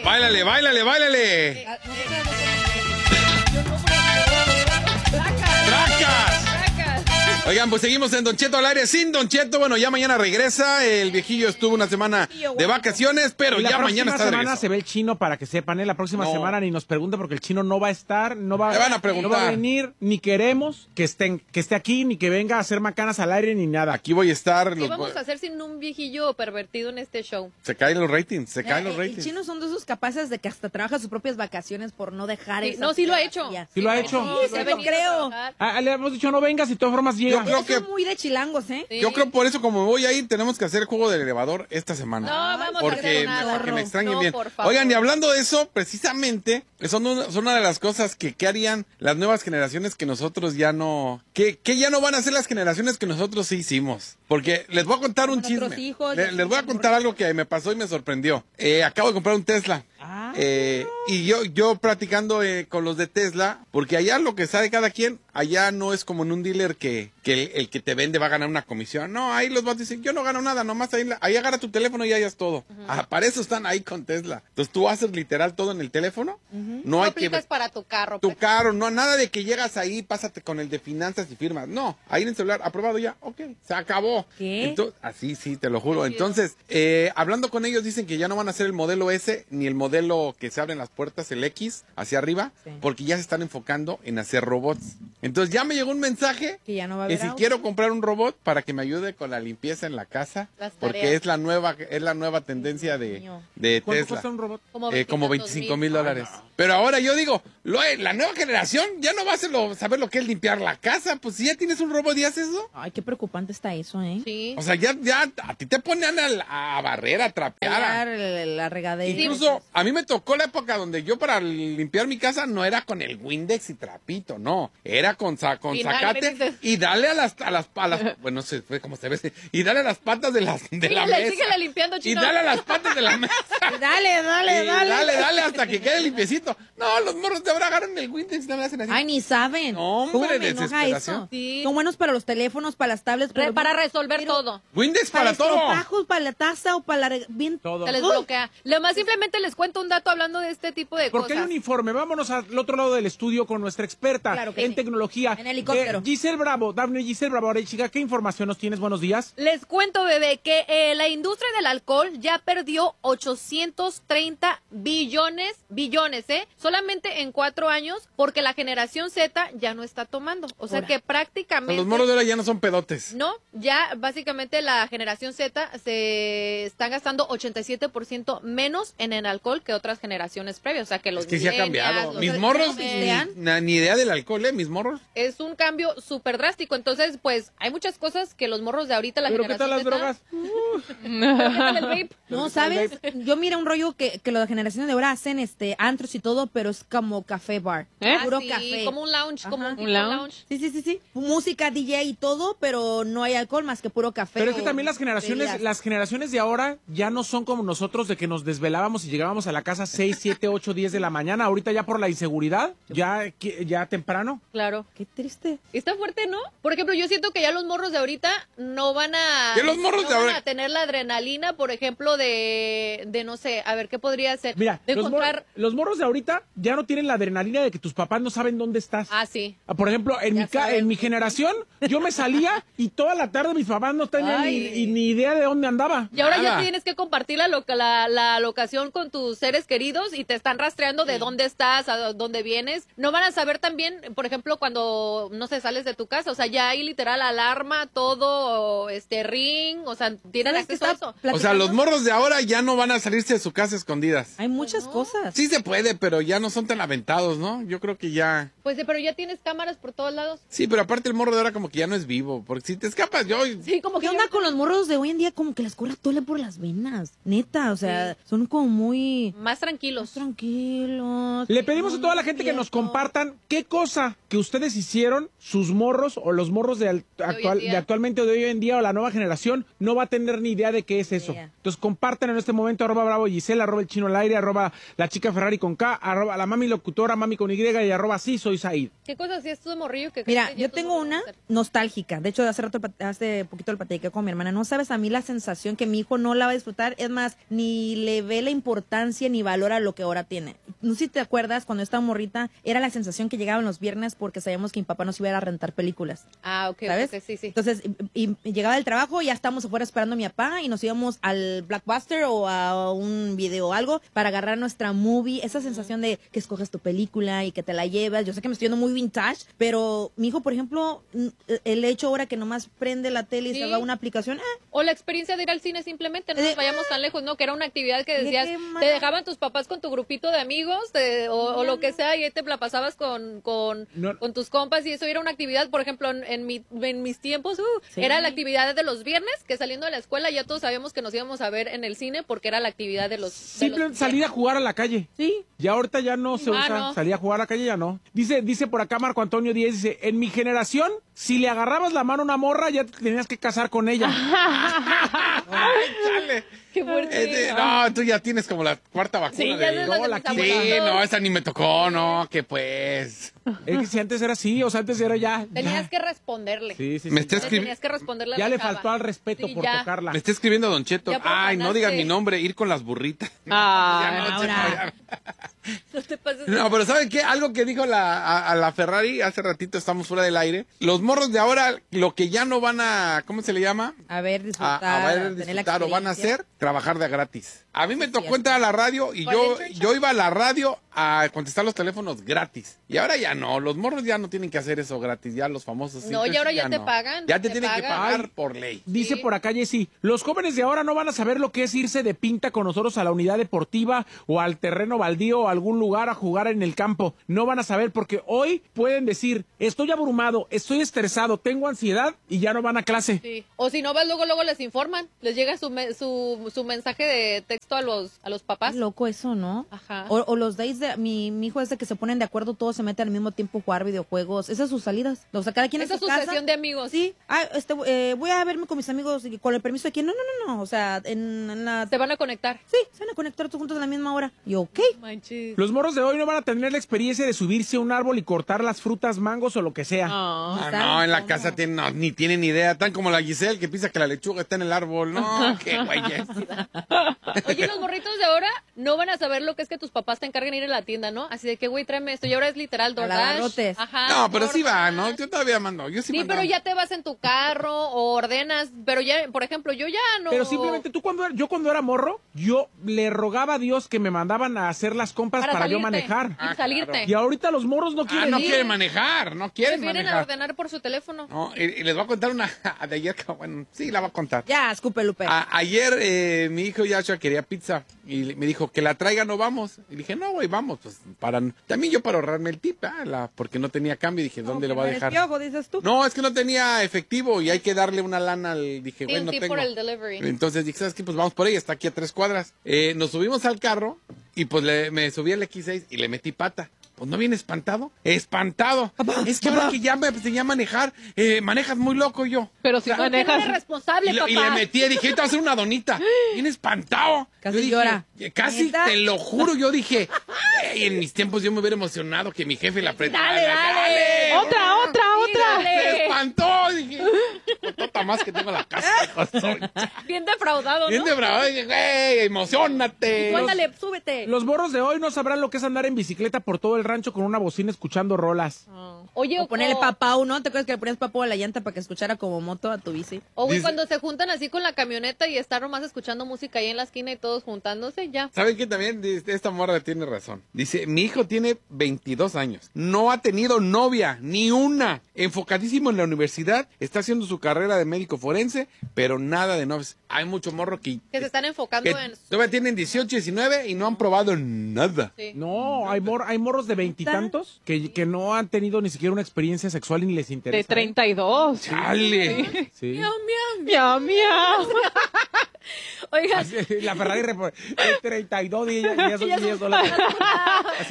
Báilale, báilale, báilale. ¡Tracas! Oigan, pues seguimos en Don Cheto al aire sin Don Cheto. Bueno, ya mañana regresa. El viejillo estuvo una semana de vacaciones, pero ya mañana está de regreso. La próxima semana se ve el chino, para que sepan, La próxima semana ni nos pregunte porque el chino no va a estar, no va a venir, ni queremos que esté aquí, ni que venga a hacer macanas al aire, ni nada. Aquí voy a estar. ¿Qué vamos a hacer sin un viejillo pervertido en este show? Se caen los ratings, El chino son de esos capaces de que hasta trabaja sus propias vacaciones por no dejar eso. No, sí lo ha hecho. Sí lo ha hecho. Sí, lo creo. Le hemos dicho no vengas y de todas formas llega. Yo creo que muy de chilangos, ¿eh? Sí. Yo creo por eso, como voy a ir, tenemos que hacer el juego del elevador esta semana. No, vamos porque a hacer nada. Porque me extrañen bien. Por favor. Oigan, y hablando de eso, precisamente, son una de las cosas que harían las nuevas generaciones que nosotros ya no... Que ya no van a hacer las generaciones que nosotros sí hicimos. Porque les voy a contar un chisme. Les voy a contar algo que me pasó y me sorprendió. Acabo de comprar un Tesla. Y yo platicando con los de Tesla, porque allá lo que sabe cada quien, allá no es como en un dealer que el que te vende va a ganar una comisión. No, ahí los vatos dicen, yo no gano nada, nomás ahí agarra tu teléfono y hayas todo. Para eso están ahí con Tesla. Entonces tú haces literal todo en el teléfono. No hay que para tu carro. Tu carro, no, nada de que llegas ahí, pásate con el de finanzas y firmas. No, ahí en el celular, aprobado ya, ok, se acabó. ¿Qué? Entonces, así, sí, te lo juro. Entonces, hablando con ellos, dicen que ya no van a hacer el modelo S ni el modelo que se abren las puertas, el X, hacia arriba, porque ya se están enfocando en hacer robots. Entonces ya me llegó un mensaje que ya no va a haber si quiero comprar un robot para que me ayude con la limpieza en la casa, porque es la nueva tendencia de Tesla. ¿Cuánto cuesta un robot? Como $25,000. Pero ahora yo digo, la nueva generación ya no va a saber lo que es limpiar la casa. Pues si ya tienes un robot y haces eso. Ay, qué preocupante está eso, ¿eh? Sí. O sea, ya a ti te ponen a barrer, a trapear. La regadera. Incluso a mí me tocó la época donde yo para limpiar mi casa no era con el Windex y trapito, no. Era con zacate y dale a las bueno, no sé cómo se ve, y dale a las patas de la mesa. Síguele limpiando, chino. Y dale a las patas de la mesa. Dale hasta que quede limpiecito. No, los morros de ahora agarran el Windex y no me hacen así. Ay, ni saben. No, hombre, desesperación. Sí. Son buenos para los teléfonos, para las tablets. Para resolver todo. Windex para todo. Para la taza o para bien todo. Se les bloquea. Lo más simplemente les cuento un dato hablando de este tipo de Porque cosas. hay uniforme. Vámonos al otro lado del estudio con nuestra experta en tecnología. En helicóptero. Giselle Bravo. Dafne Giselle Bravo. Ahora, chica, ¿qué información nos tienes? Buenos días. Les cuento, bebé, que la industria del alcohol ya perdió 830 billones, solamente en 4 años, porque la generación Z ya no está tomando. O sea que prácticamente... Los morros de ahora ya no son pedotes. No, ya básicamente la generación Z se está gastando 87% menos en el alcohol que otras generaciones previas. O sea que los Es que sí ha cambiado. Mis morros, ni idea del alcohol, mis morros. Es un cambio súper drástico. Entonces, pues, hay muchas cosas que los morros de ahorita, la ¿Pero qué tal generación las Z, drogas? No, ¿sabes? Yo mira un rollo que las generaciones de ahora hacen antros y todo, pero es como café bar. Puro café. Como un lounge, Ajá. como un lounge. Sí. Música, DJ y todo, pero no hay alcohol más que puro café. Pero es que también las generaciones de ahora ya no son como nosotros de que nos desvelábamos y llegábamos a la casa 6, 7, 8, 10 de la mañana. Ahorita ya por la inseguridad, ya temprano. Claro. Qué triste. Está fuerte, ¿no? Por ejemplo, yo siento que ya los morros de ahorita no van a... ¿Qué los morros no de van ahora? a tener la adrenalina, por ejemplo, de no sé, a ver, ¿qué podría ser? Mira, de encontrar... los morros de ahorita ya no tienen la adrenalina de que tus papás no saben dónde estás. Ah, sí. Por ejemplo, en mi generación, yo me salía y toda la tarde mis papás no tenían ni idea de dónde andaba. Y ahora ya tienes que compartir la locación con tus seres queridos y te están rastreando de dónde estás, a dónde vienes. No van a saber también, por ejemplo, cuando, no sé, sales de tu casa. O sea, ya hay literal alarma, todo, ring, o sea, tienen acceso a eso. O sea, los morros de ahora ya no van a salirse de su casa escondidas. Hay muchas cosas. Sí se puede, pero ya no son tan aventados, ¿no? Yo creo que ya... Pues, pero ya tienes cámaras por todos lados. Sí, pero aparte el morro de ahora como que ya no es vivo, porque si te escapas yo... Sí, como que ¿Qué onda con los morros de hoy en día? Como que les corre tole por las venas. Neta, o sea, son como muy... Más tranquilos. Tranquilos. Le pedimos a toda la gente que nos compartan qué cosa que ustedes ustedes hicieron, sus morros o los morros de actualmente o de hoy en día o la nueva generación no va a tener ni idea de qué es eso. Entonces compartan en este momento @BravoGiselle, @el chino al aire, @lachicaferrari con K, @la mami locutora, mami con Y y @sí soy Said. ¿Qué cosas hacías tú de morrillo que Mira, yo tengo una nostálgica. De hecho, hace poquito lo platiqué con mi hermana. No sabes a mí la sensación que mi hijo no la va a disfrutar. Es más, ni le ve la importancia ni valora lo que ahora tiene. No sé si te acuerdas, cuando estaba morrita, era la sensación que llegaban los viernes porque sabíamos que mi papá nos iba a ir a rentar películas. Ah, ok. ¿Sabes? Okay, sí. Entonces, y llegaba del trabajo y ya estábamos afuera esperando a mi papá y nos íbamos al Blockbuster o a un video o algo para agarrar nuestra movie. Esa sensación de que escoges tu película y que te la llevas. Yo sé que me estoy yendo muy vintage, pero mi hijo, por ejemplo, el hecho ahora que nomás prende la tele y se va a una aplicación. O la experiencia de ir al cine simplemente, no nos vayamos tan lejos, ¿no? Que era una actividad que decías, te dejaban tus papás con tu grupito de amigos o lo que sea y ahí te la pasabas con tus compas y eso era una actividad, por ejemplo, en mis tiempos, era la actividad de los viernes, que saliendo de la escuela ya todos sabíamos que nos íbamos a ver en el cine porque era la actividad de los... Simplemente salir a jugar a la calle. Sí. Ya ahorita ya no se usa. No. Salir a jugar a la calle ya no. Dice por acá Marco Antonio Díez, dice, en mi generación, si le agarrabas la mano a una morra, ya te tenías que casar con ella. ¡Chale! ¡Qué fuerte! No, tú ya tienes como la cuarta vacuna. Sí, ya de... no, Sí, no, esa ni me tocó, no, que pues... Es que si antes era así, o sea, antes era ya... Tenías que responderle. Sí. Me está Tenías que responderle a Ya la le chava. faltó al respeto por tocarla. Me está escribiendo Don Cheto. Ya Ay, no profanaste. digan mi nombre, ir con las burritas. ahora. No te pases. No, pero ¿saben qué? Algo que dijo a la Ferrari hace ratito, estamos fuera del aire. Los morros de ahora, lo que ya no van a, ¿cómo se le llama? A ver, disfrutar. A ver, tener la disfrutar o van a experiencia. hacer, trabajar de gratis. A mí me tocó cierto. entrar a la radio y yo iba a la radio a contestar los teléfonos gratis. Y ahora ya no, los morros ya no tienen que hacer eso gratis, ya los famosos. No, y ahora ya te no. pagan. Ya te te tienen que pagan. pagar Ay. por ley. Dice Sí. por acá Jessy, los jóvenes de ahora no van a saber lo que es irse de pinta con nosotros a la unidad deportiva o al terreno baldío o a algún lugar a jugar en el campo. No van a saber porque hoy pueden decir, estoy abrumado, estoy estresado, tengo ansiedad y ya no van a clase. Sí. O si no vas, luego les informan. Les llega su mensaje de texto a los papás. Es loco eso, ¿no? Ajá. O los days de mi hijo es de que se ponen de acuerdo, todos se meten al mismo tiempo a jugar videojuegos. Esas son sus salidas. O sea, cada quien Esa en es su su casa. sesión de amigos. Sí. Voy a verme con mis amigos y con el permiso de quién. No. O sea, en la... Te van a conectar. Sí, se van a conectar todos juntos a la misma hora. Y ok. Manches. Los morros de hoy no van a tener la experiencia de subirse a un árbol y cortar las frutas, mangos o lo que sea. Ah, no, en la casa ni tienen idea. Tan como la Giselle que piensa que la lechuga está en el árbol. No, qué güeyes. Oye, los morritos de ahora no van a saber lo que es que tus papás te encarguen ir a la tienda, ¿no? Así de que, güey, tráeme esto. Y ahora es literal DoorDash. abarrotes. Ajá. No, pero sí va, DoorDash. ¿no? Yo todavía mando. Yo sí Sí, mando. pero ya te vas en tu carro o ordenas. Pero ya, por ejemplo, yo ya no. Pero simplemente yo cuando era morro, yo le rogaba a Dios que me mandaban a hacer las compras para yo salirte manejar. y salirte. Y ahorita los morros no quieren no ir. quieren manejar, no quieren Prefieren manejar. ordenar por su teléfono. No, y les voy a contar una de ayer, que, bueno, sí, la voy a contar. Ya, escupe, Lupe. Ayer mi hijo Yashua quería pizza y me dijo que la traiga, no vamos. Y dije, no, güey, vamos. Pues también yo para ahorrarme el tip, porque no tenía cambio. Dije, ¿dónde lo va a dejar? Piojo, dices tú. No, es que no tenía efectivo y hay que darle una lana Sí, dije, güey, un no tip tengo. por el delivery. Entonces dije, ¿sabes qué? Pues vamos por ella, está aquí a 3 cuadras. Nos subimos al carro y pues me subí al X6 y le metí pata. Pues no viene espantado. ¡Espantado! Es que ahora que ya me enseñé a manejar, manejas muy loco yo. Pero si manejas. Eres responsable, Y le papá. metí, dije, ahorita va a ser una donita. Viene espantado. Casi Yo dije, llora. Casi, ¿Neta? te lo juro, yo dije, en mis tiempos yo me hubiera emocionado que mi jefe la apretara. Dale. Otra. Se espantó, dije. Tota más que tengo la casa. Bien defraudado, ¿no? Bien de bravo, dije, güey, emocionate. Ándale, súbete. Los morros de hoy no sabrán lo que es andar en bicicleta por todo el rancho con una bocina escuchando rolas. Oye, O ponerle papau, ¿no? ¿Te acuerdas que le ponías papau a la llanta para que escuchara como moto a tu bici? O güey, Dice- cuando se juntan así con la camioneta y están nomás escuchando música ahí en la esquina y todos juntándose, ya. ¿Saben qué? También esta morra tiene razón. Dice, mi hijo tiene 22 años. No ha tenido novia, ni una. Enfocadísimo en la universidad. Está haciendo su carrera de médico forense, pero nada de novios. Hay mucho morro Que se están enfocando que en... todavía tienen 18, 19 y no han probado nada. Sí. No, hay morros de veintitantos que no han tenido ni siquiera una experiencia sexual y ni les interesa. De 32. ¡Chale! Sí. Miau, miau. Oigan. La Ferrari es 32 y ella son $10. De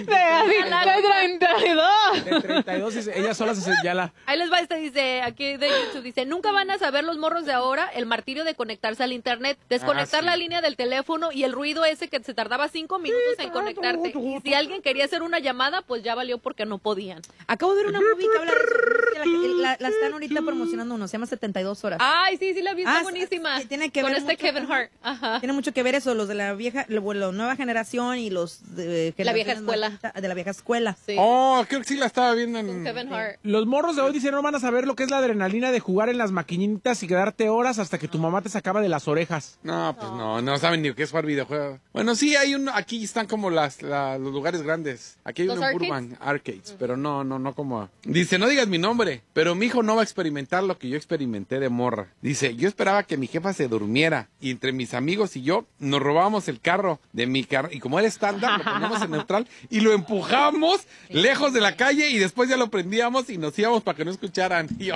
32. De 32 y ella sola se señala. Ahí les va dice, aquí de YouTube, dice, nunca van a saber los morros de ahora el martirio de conectarse al internet, desconectar la línea del teléfono y el ruido ese que se tardaba 5 minutos en conectarte. Y si alguien quería hacer una llamada, pues ya valió porque no podían. Acabo de ver una movie que habla de eso. La están ahorita promocionando uno, se llama 72 horas. Ay, sí, la vi, está buenísima. Tiene que con ver mucho, Kevin Hart. Ajá. Tiene mucho que ver eso, los de la nueva generación y los de la vieja escuela. De la vieja escuela. Sí. Oh, creo que sí la estaba viendo con Kevin Hart. Los morros de hoy dicen no van a saber lo que es la adrenalina de jugar en las maquinitas y quedarte horas hasta que tu mamá te sacaba de las orejas. No, pues no saben ni qué es jugar videojuegos. Bueno, sí, hay uno, aquí están como los lugares grandes. Aquí hay uno en Burbank, Arcades, pero no como... Dice, no digas mi nombre, pero mi hijo no va a experimentar lo que yo experimenté de morra. Dice, yo esperaba que mi jefa se durmiera y entre mis amigos y yo nos robábamos el carro de mi carro y como era estándar, lo poníamos en neutral y lo empujamos lejos de la calle y después ya lo prendíamos y nos íbamos para que no escucharan. Y yo,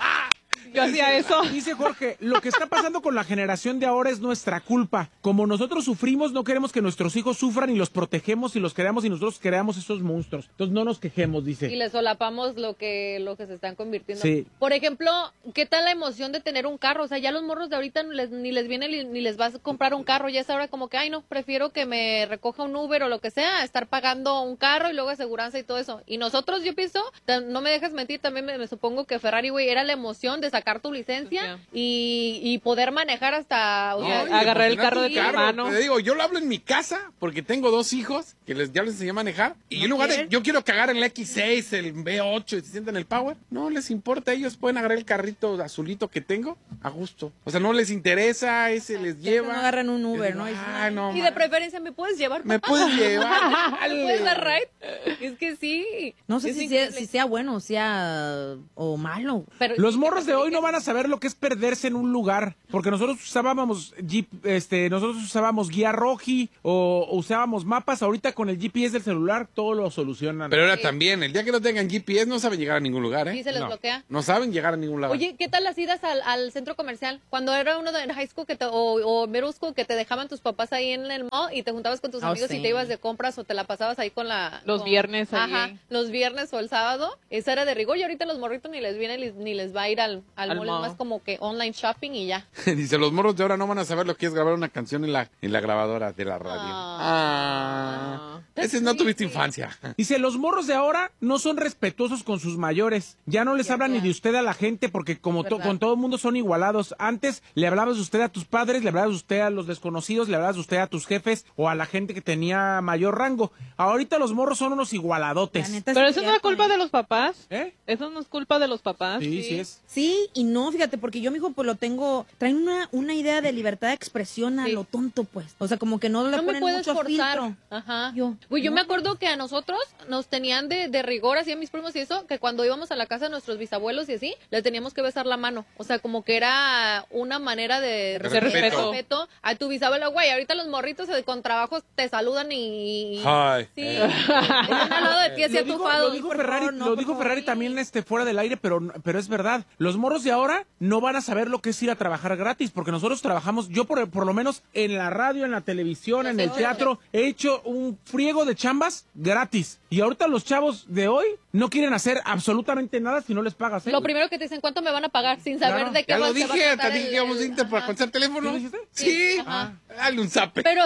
Yo hacía eso. Dice Jorge, lo que está pasando con la generación de ahora es nuestra culpa. Como nosotros sufrimos, no queremos que nuestros hijos sufran y los protegemos y los creamos y nosotros creamos esos monstruos. Entonces no nos quejemos, dice. Y les solapamos lo que se están convirtiendo. Sí. Por ejemplo, ¿qué tal la emoción de tener un carro? O sea, ya los morros de ahorita ni les viene ni les vas a comprar un carro. Ya es ahora como que, ay no, prefiero que me recoja un Uber o lo que sea, estar pagando un carro y luego aseguranza y todo eso. Y nosotros, yo pienso, no me dejes mentir, también me supongo que Ferrari, güey, era la emoción de sacar tu licencia y poder manejar hasta... O sea, agarrar el carro de tu hermano. Te digo, yo lo hablo en mi casa porque tengo 2 hijos que ya les enseñé a manejar. Y en lugar de, yo quiero cagar en el X6, el V8 y se sienten en el Power, no les importa, ellos pueden agarrar el carrito azulito que tengo a gusto. O sea, no les interesa, ese les lleva. No agarran un Uber, ¿no? No, y de preferencia, ¿me puedes llevar, papá? ¿Me puedes llevar? ¿Me puedes dar ride? Es que sí. No sé si sea bueno o sea o malo. Pero los morros de hoy no van a saber lo que es perderse en un lugar, porque nosotros usábamos guía Roji o usábamos mapas. Ahorita con el GPS del celular todo lo solucionan. Pero ahora también, el día que no tengan GPS no saben llegar a ningún lugar, ¿eh? Sí, se les bloquea. No saben llegar a ningún lado. Oye, ¿qué tal las idas al centro comercial? Cuando era uno de high school o middle school que te dejaban tus papás ahí en el mall y te juntabas con tus amigos y te ibas de compras o te la pasabas ahí con los viernes ahí. Ajá, los viernes o el sábado. Esa era de rigor y ahorita los morritos ni les viene ni les va a ir al mall. Es más como que online shopping y ya. Dice, los morros de ahora no van a saber lo que es grabar una canción en la grabadora de la radio. Ese no tuviste infancia. Dice, los morros de ahora no son respetuosos con sus mayores. Ya no les hablan ni de usted a la gente porque como con todo el mundo son igualados. Antes le hablabas de usted a tus padres, le hablabas de usted a los desconocidos, le hablabas de usted a tus jefes o a la gente que tenía mayor rango. Ahorita los morros son unos igualadotes. Pero eso no es culpa de los papás. ¿Eh? Eso no es culpa de los papás. Sí es. Sí y no, fíjate, porque yo, mijo, pues lo tengo, traen una idea de libertad de expresión a lo tonto, pues. O sea, como que no le ponen mucho filtro. Ajá. Yo me acuerdo que a nosotros nos tenían de rigor, así a mis primos y eso, que cuando íbamos a la casa de nuestros bisabuelos y así, les teníamos que besar la mano. O sea, como que era una manera de respeto a tu bisabuelo. Güey, ahorita los morritos con trabajos te saludan y... Ay. Sí. Están al lado de ti así atufados. Lo dijo Ferrari también fuera del aire, pero es verdad. Los morros de ahora no van a saber lo que es ir a trabajar gratis, porque nosotros trabajamos, yo por lo menos en la radio, en la televisión, en el teatro, he hecho un friego de chambas gratis. Y ahorita los chavos de hoy no quieren hacer absolutamente nada si no les pagas, ¿eh? Lo primero que te dicen, ¿cuánto me van a pagar? Sin saber de qué ya va a lo dije, te dije que íbamos a ir para contestar teléfono. ¿Sí lo dijiste? Sí. Dale un zape. Pero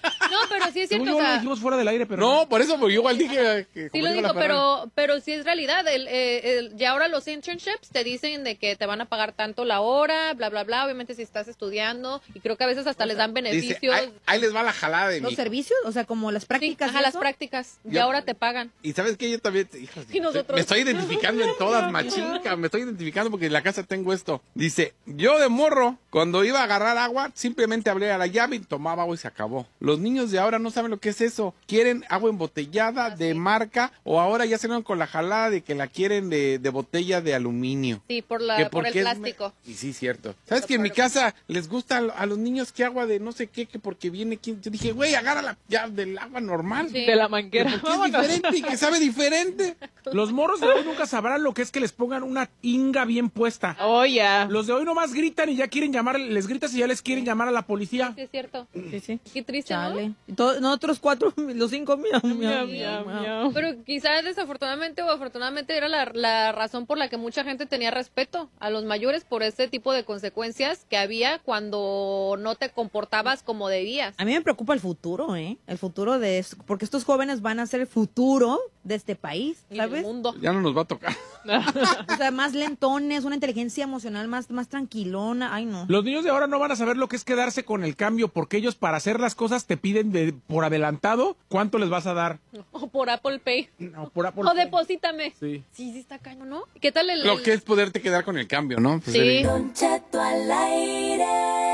sí es cierto. Yo lo dijimos fuera del aire, pero... No, por eso, porque yo igual dije que... Sí lo digo, pero sí es realidad. Ya ahora los internships te dicen de que te van a pagar tanto la hora, bla, bla, bla. Obviamente si estás estudiando y creo que a veces hasta les dan beneficios. Dice, ahí les va la jalada de ¿Los servicios? O sea, como las prácticas. Sí, las prácticas. Y ahora te pagan. Y ¿sabes qué? Yo también, me estoy identificando en todas, machinca. Me estoy identificando porque en la casa tengo esto. Dice, yo de morro, cuando iba a agarrar agua, simplemente abría la llave y tomaba agua y se acabó. Los niños de ahora no saben lo que es eso. Quieren agua embotellada de marca o ahora ya se van con la jalada de que la quieren de botella de aluminio. Sí, por el plástico. Y sí, cierto. ¿Sabes que en mi casa les gusta a los niños que agua de no sé qué, que porque viene quien? Yo dije, güey, agarra ya del agua normal. Sí. De la manguera. Porque es diferente y que sabe diferente. Los morros de hoy nunca sabrán lo que es que les pongan una inga bien puesta. Oh, ya. Los de hoy nomás gritan y ya quieren llamar, les gritas y ya les quieren llamar a la policía. Sí, es cierto. Sí. Qué triste, Chale. Nosotros 4, los 5, Miau, miau, miau. Pero quizás desafortunadamente o afortunadamente era la razón por la que mucha gente tenía respeto a los mayores por ese tipo de consecuencias que había cuando no te comportabas como debías. A mí me preocupa el futuro, el futuro porque estos jóvenes van a ser el futuro de este país, Y ¿sabes? del mundo. Ya no nos va a tocar. O sea, más lentones, una inteligencia emocional más tranquilona. Ay, no. Los niños de ahora no van a saber lo que es quedarse con el cambio, porque ellos para hacer las cosas te piden por adelantado cuánto les vas a dar. O por Apple Pay. No, por Apple O Pay. deposítame. Sí. Sí, está caño, ¿no? ¿Qué tal Lo que es poderte quedar con el cambio, ¿no? Pues Sí. Don Cheto al aire.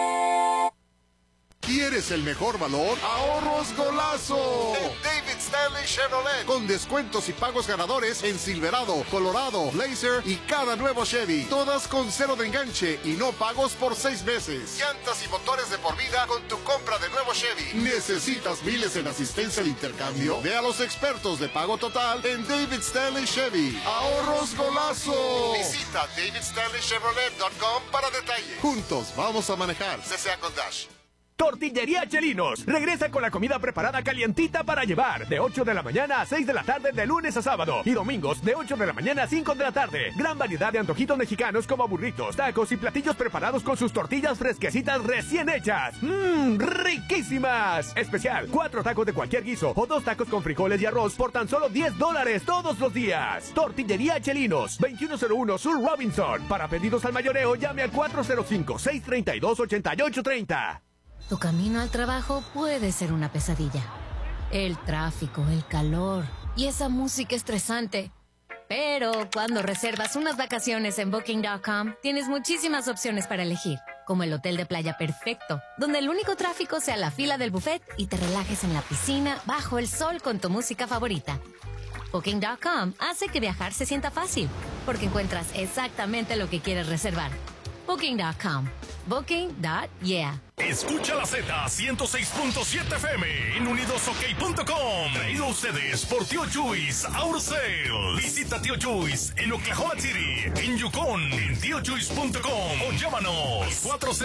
¿Quieres el mejor valor? ¡Ahorros Golazo! En David Stanley Chevrolet. Con descuentos y pagos ganadores en Silverado, Colorado, Blazer y cada nuevo Chevy. Todas con 0 de enganche y no pagos por 6 meses. Llantas y motores de por vida con tu compra de nuevo Chevy. ¿Necesitas miles en asistencia al intercambio? Ve a los expertos de pago total en David Stanley Chevy. ¡Ahorros Golazo! Visita davidstanleychevrolet.com para detalle. Juntos vamos a manejar. CCA con Dash. Tortillería Chelinos. Regresa con la comida preparada calientita para llevar. De 8 de la mañana a 6 de la tarde de lunes a sábado. Y domingos de 8 de la mañana a 5 de la tarde. Gran variedad de antojitos mexicanos como burritos, tacos y platillos preparados con sus tortillas fresquecitas recién hechas. ¡Riquísimas! Especial, 4 tacos de cualquier guiso o 2 tacos con frijoles y arroz por tan solo $10 todos los días. Tortillería Chelinos, 2101 Sur Robinson. Para pedidos al mayoreo, llame al 405-632-8830. Tu camino al trabajo puede ser una pesadilla. El tráfico, el calor y esa música estresante. Pero cuando reservas unas vacaciones en Booking.com, tienes muchísimas opciones para elegir, como el hotel de playa perfecto, donde el único tráfico sea la fila del buffet y te relajes en la piscina bajo el sol con tu música favorita. Booking.com hace que viajar se sienta fácil, porque encuentras exactamente lo que quieres reservar. Booking.com. Booking.yeah. Escucha la Z 106.7 FM en unidosok.com. Traído a ustedes por Tío Chuys Auto Sales. Visita Tío Chuys en Oklahoma City, en Yukon, en tiochuys.com o llámanos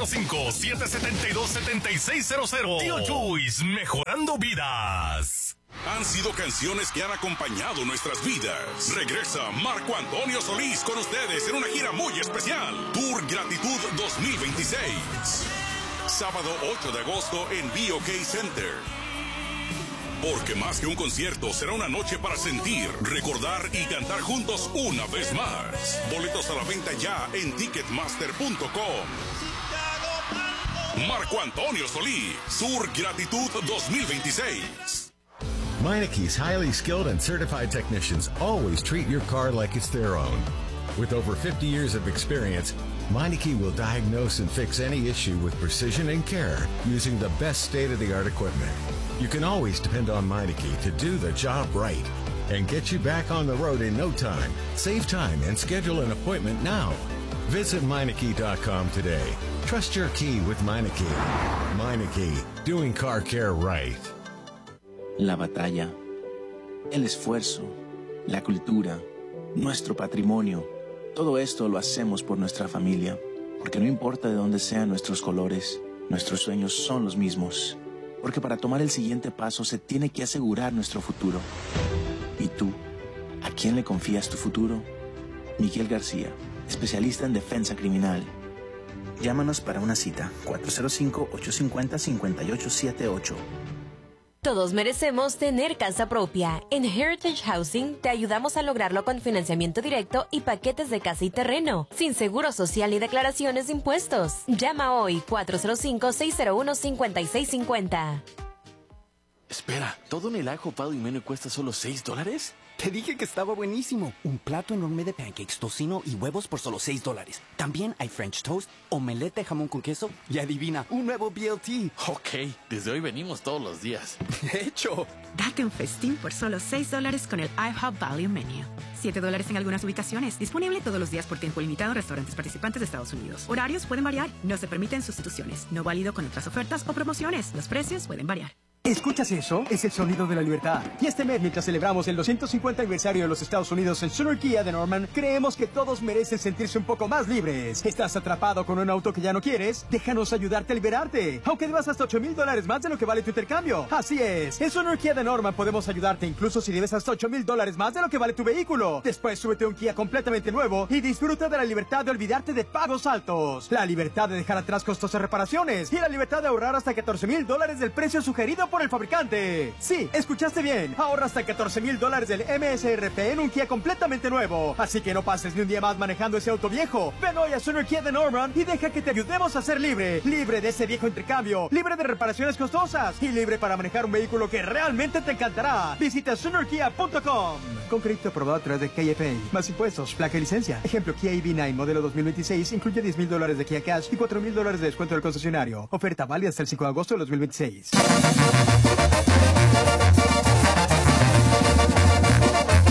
405-772-7600. Tío Chuys, mejorando vidas. Han sido canciones que han acompañado nuestras vidas. Regresa Marco Antonio Solís con ustedes en una gira muy especial. Tour Gratitud 2026. Sábado 8 de agosto en BOK Center. Porque más que un concierto, será una noche para sentir, recordar y cantar juntos una vez más. Boletos a la venta ya en Ticketmaster.com. Marco Antonio Solís, Tour Gratitud 2026. Meineke's highly skilled and certified technicians always treat your car like it's their own. With over 50 years of experience, Meineke will diagnose and fix any issue with precision and care using the best state-of-the-art equipment. You can always depend on Meineke to do the job right and get you back on the road in no time. Save time and schedule an appointment now. Visit Meineke.com today. Trust your key with Meineke. Meineke, doing car care right. La batalla, el esfuerzo, la cultura, nuestro patrimonio, todo esto lo hacemos por nuestra familia, porque no importa de dónde sean nuestros colores, nuestros sueños son los mismos, porque para tomar el siguiente paso se tiene que asegurar nuestro futuro. ¿Y tú? ¿A quién le confías tu futuro? Miguel García, especialista en defensa criminal. Llámanos para una cita, 405-850-5878. Todos merecemos tener casa propia. En Heritage Housing te ayudamos a lograrlo con financiamiento directo y paquetes de casa y terreno, sin seguro social ni declaraciones de impuestos. Llama hoy 405-601-5650. Espera, ¿todo en el ajo Pado y Menú cuesta solo $6? Te dije que estaba buenísimo. Un plato enorme de pancakes, tocino y huevos por solo $6. También hay French toast, omelette de jamón con queso y adivina, un nuevo BLT. Ok, desde hoy venimos todos los días. De hecho. Date un festín por solo $6 con el IHOP Value Menu. $7 en algunas ubicaciones. Disponible todos los días por tiempo limitado en restaurantes participantes de Estados Unidos. Horarios pueden variar. No se permiten sustituciones. No válido con otras ofertas o promociones. Los precios pueden variar. ¿Escuchas eso? Es el sonido de la libertad. Y este mes, mientras celebramos el 250 aniversario de los Estados Unidos en Sooner Kia de Norman, creemos que todos merecen sentirse un poco más libres. ¿Estás atrapado con un auto que ya no quieres? Déjanos ayudarte a liberarte, aunque debas hasta $8,000 más de lo que vale tu intercambio. Así es, en Sooner Kia de Norman podemos ayudarte incluso si debes hasta $8,000 más de lo que vale tu vehículo. Después súbete a un Kia completamente nuevo y disfruta de la libertad de olvidarte de pagos altos, la libertad de dejar atrás costosas reparaciones y la libertad de ahorrar hasta $14,000 del precio sugerido por el fabricante. Sí, escuchaste bien. Ahorra hasta $14,000 del MSRP en un Kia completamente nuevo. Así que no pases ni un día más manejando ese auto viejo. Ven hoy a Sooner Kia de Norman y deja que te ayudemos a ser libre. Libre de ese viejo intercambio, libre de reparaciones costosas y libre para manejar un vehículo que realmente te encantará. Visita SoonerKia.com. Con crédito aprobado a través de KFA. Más impuestos, placa y licencia. Ejemplo, Kia EV9 modelo 2026 incluye $10,000 de Kia Cash y $4,000 de descuento del concesionario. Oferta válida hasta el 5 de agosto de 2026.